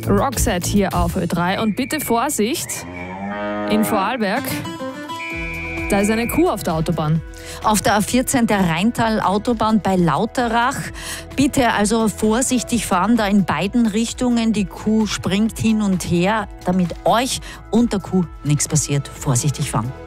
Roxette hier auf Ö3 und bitte Vorsicht, in Vorarlberg, da ist eine Kuh auf der Autobahn. Auf der A14 der Rheintal-Autobahn bei Lauterach. Bitte also vorsichtig fahren, da in beiden Richtungen. Die Kuh springt hin und her, damit euch und der Kuh nichts passiert. Vorsichtig fahren.